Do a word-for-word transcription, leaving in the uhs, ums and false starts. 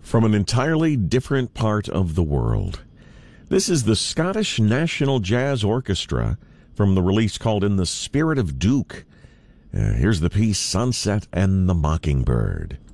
from an entirely different part of the world. This is the Scottish National Jazz Orchestra from the release called In the Spirit of Duke. Uh, here's the piece Sunset and the Mockingbird.